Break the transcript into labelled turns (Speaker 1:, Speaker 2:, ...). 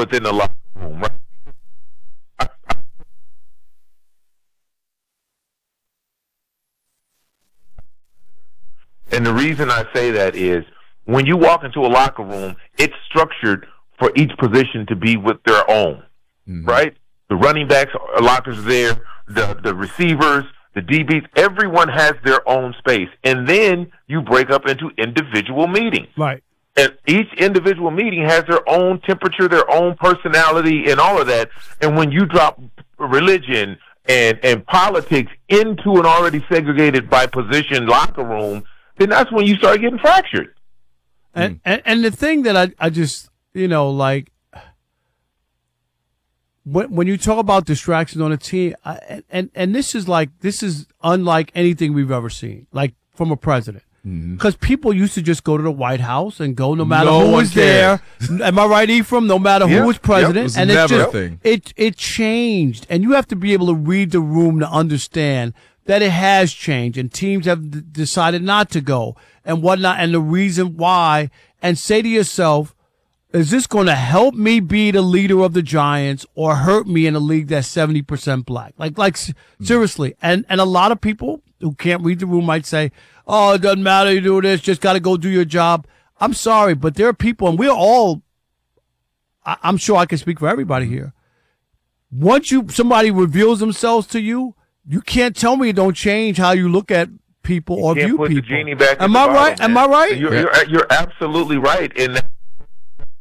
Speaker 1: within the locker room, right? And the reason I say that is when you walk into a locker room, it's structured for each position to be with their own, right? The running backs lockers are there, the receivers, the DBs, everyone has their own space. And then you break up into individual meetings.
Speaker 2: Right.
Speaker 1: And each individual meeting has their own temperature, their own personality, and all of that. And when you drop religion and politics into an already segregated by position locker room, then that's when you start getting fractured.
Speaker 2: And the thing that I just, like, when you talk about distractions on a team, and this is unlike anything we've ever seen, like from a president. Because people used to just go to the White House and go no matter who was there. Am I right, Ephraim? No matter who was president.
Speaker 3: And it's just thing.
Speaker 2: It changed. And you have to be able to read the room to understand that it has changed. And teams have decided not to go and whatnot. And the reason why. And say to yourself, is this going to help me be the leader of the Giants or hurt me in a league that's 70% black? Like seriously. And a lot of people who can't read the room might say, oh, it doesn't matter, you do this, just got to go do your job. I'm sorry, but there are people, and we're all, I'm sure I can speak for everybody here. Once somebody reveals themselves to you, you can't tell me it don't change how you look at people or view people.
Speaker 1: The genie back
Speaker 2: Am I right? Am I right?
Speaker 1: You're absolutely right. And